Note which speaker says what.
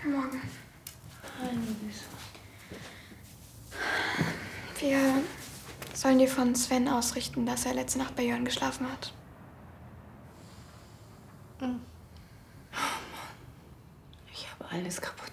Speaker 1: Morgen.
Speaker 2: Hi, Luis.
Speaker 1: Wir sollen dir von Sven ausrichten, dass er letzte Nacht bei Jörn geschlafen hat.
Speaker 2: Oh Mann. Ich habe alles kaputt